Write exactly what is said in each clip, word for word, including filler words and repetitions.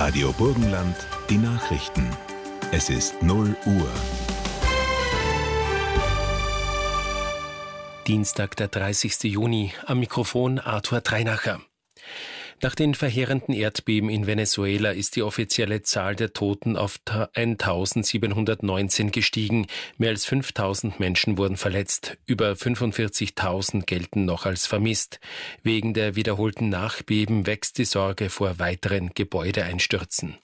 Radio Burgenland, die Nachrichten. Es ist null Uhr. Dienstag, der dreißigste Juni. Am Mikrofon Arthur Dreinacher. Nach den verheerenden Erdbeben in Venezuela ist die offizielle Zahl der Toten auf eintausendsiebenhundertneunzehn gestiegen. Mehr als fünftausend Menschen wurden verletzt. Über fünfundvierzigtausend gelten noch als vermisst. Wegen der wiederholten Nachbeben wächst die Sorge vor weiteren Gebäudeeinstürzen.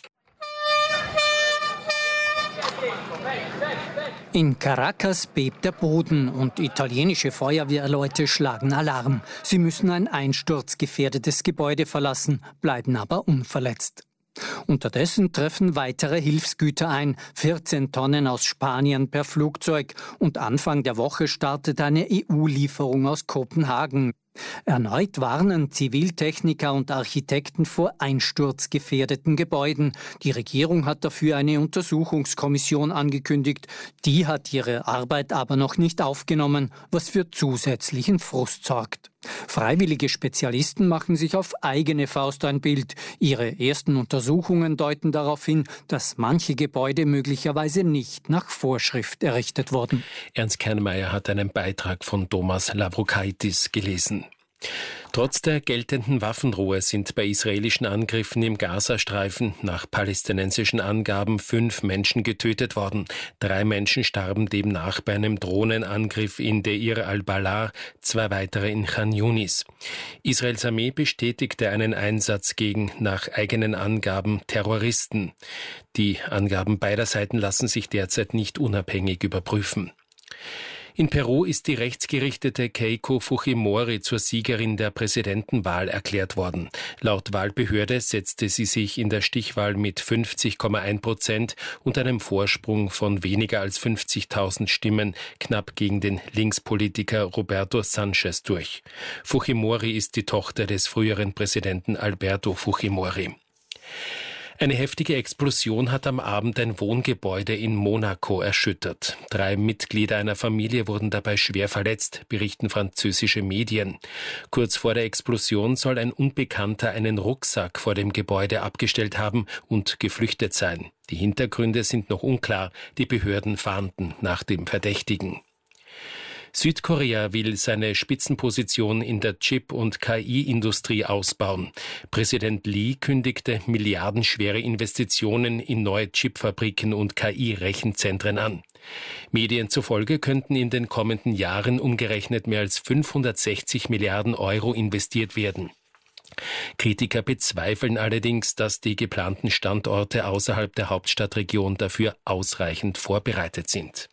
In Caracas bebt der Boden und italienische Feuerwehrleute schlagen Alarm. Sie müssen ein einsturzgefährdetes Gebäude verlassen, bleiben aber unverletzt. Unterdessen treffen weitere Hilfsgüter ein, vierzehn Tonnen aus Spanien per Flugzeug, und Anfang der Woche startet eine E U-Lieferung aus Kopenhagen. Erneut warnen Ziviltechniker und Architekten vor einsturzgefährdeten Gebäuden. Die Regierung hat dafür eine Untersuchungskommission angekündigt. Die hat ihre Arbeit aber noch nicht aufgenommen, was für zusätzlichen Frust sorgt. Freiwillige Spezialisten machen sich auf eigene Faust ein Bild. Ihre ersten Untersuchungen deuten darauf hin, dass manche Gebäude möglicherweise nicht nach Vorschrift errichtet wurden. Ernst Kernmeier hat einen Beitrag von Thomas Lavrokaitis gelesen. Trotz der geltenden Waffenruhe sind bei israelischen Angriffen im Gazastreifen nach palästinensischen Angaben fünf Menschen getötet worden. Drei Menschen starben demnach bei einem Drohnenangriff in Deir al-Balah, zwei weitere in Khan Yunis. Israels Armee bestätigte einen Einsatz gegen, nach eigenen Angaben, Terroristen. Die Angaben beider Seiten lassen sich derzeit nicht unabhängig überprüfen. In Peru ist die rechtsgerichtete Keiko Fujimori zur Siegerin der Präsidentenwahl erklärt worden. Laut Wahlbehörde setzte sie sich in der Stichwahl mit fünfzig Komma eins Prozent und einem Vorsprung von weniger als fünfzigtausend Stimmen knapp gegen den Linkspolitiker Roberto Sanchez durch. Fujimori ist die Tochter des früheren Präsidenten Alberto Fujimori. Eine heftige Explosion hat am Abend ein Wohngebäude in Monaco erschüttert. Drei Mitglieder einer Familie wurden dabei schwer verletzt, berichten französische Medien. Kurz vor der Explosion soll ein Unbekannter einen Rucksack vor dem Gebäude abgestellt haben und geflüchtet sein. Die Hintergründe sind noch unklar. Die Behörden fahnden nach dem Verdächtigen. Südkorea will seine Spitzenposition in der Chip- und K I-Industrie ausbauen. Präsident Lee kündigte milliardenschwere Investitionen in neue Chipfabriken und K I-Rechenzentren an. Medien zufolge könnten in den kommenden Jahren umgerechnet mehr als fünfhundertsechzig Milliarden Euro investiert werden. Kritiker bezweifeln allerdings, dass die geplanten Standorte außerhalb der Hauptstadtregion dafür ausreichend vorbereitet sind.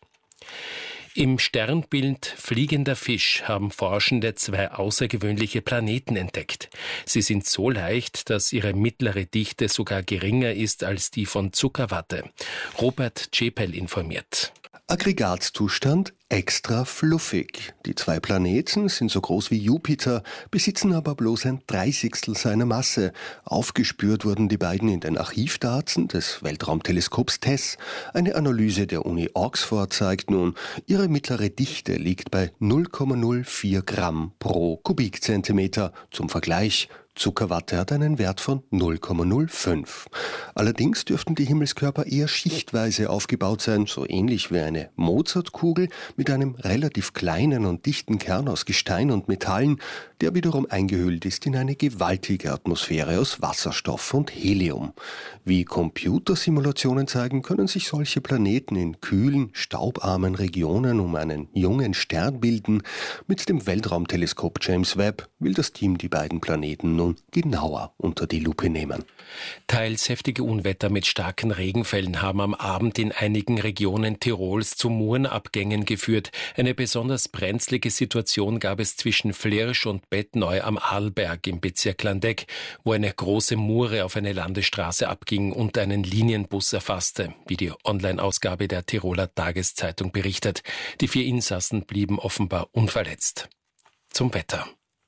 Im Sternbild Fliegender Fisch haben Forschende zwei außergewöhnliche Planeten entdeckt. Sie sind so leicht, dass ihre mittlere Dichte sogar geringer ist als die von Zuckerwatte. Robert Czepel informiert. Aggregatzustand extra fluffig. Die zwei Planeten sind so groß wie Jupiter, besitzen aber bloß ein Dreißigstel seiner Masse. Aufgespürt wurden die beiden in den Archivdaten des Weltraumteleskops TESS. Eine Analyse der Uni Oxford zeigt nun, ihre mittlere Dichte liegt bei null Komma null vier Gramm pro Kubikzentimeter. Zum Vergleich: Zuckerwatte hat einen Wert von null Komma null fünf. Allerdings dürften die Himmelskörper eher schichtweise aufgebaut sein, so ähnlich wie eine Mozartkugel mit einem relativ kleinen und dichten Kern aus Gestein und Metallen, der wiederum eingehüllt ist in eine gewaltige Atmosphäre aus Wasserstoff und Helium. Wie Computersimulationen zeigen, können sich solche Planeten in kühlen, staubarmen Regionen um einen jungen Stern bilden. Mit dem Weltraumteleskop James Webb will das Team die beiden Planeten nun genauer unter die Lupe nehmen. Teils heftige Unwetter mit starken Regenfällen haben am Abend in einigen Regionen Tirols zu Murenabgängen geführt. Eine besonders brenzlige Situation gab es zwischen Flirsch und Bettneu am Arlberg im Bezirk Landeck, wo eine große Mure auf eine Landesstraße abging und einen Linienbus erfasste, wie die Online-Ausgabe der Tiroler Tageszeitung berichtet. Die vier Insassen blieben offenbar unverletzt. Zum Wetter.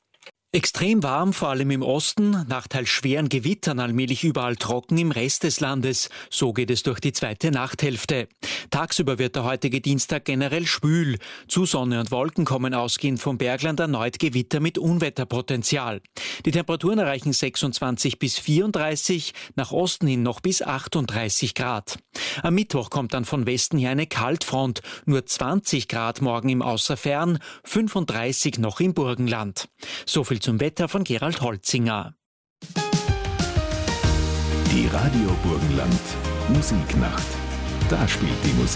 Extrem warm, vor allem im Osten, nach teils schweren Gewittern allmählich überall trocken im Rest des Landes. So geht es durch die zweite Nachthälfte. Tagsüber wird der heutige Dienstag generell schwül. Zu Sonne und Wolken kommen ausgehend vom Bergland erneut Gewitter mit Unwetterpotenzial. Die Temperaturen erreichen sechsundzwanzig bis vierunddreißig, nach Osten hin noch bis achtunddreißig Grad. Am Mittwoch kommt dann von Westen her eine Kaltfront. Nur zwanzig Grad morgen im Außerfern, fünfunddreißig noch im Burgenland. So viel zum Wetter von Gerald Holzinger. Die Radio Burgenland Musiknacht. Da spielt die Musik.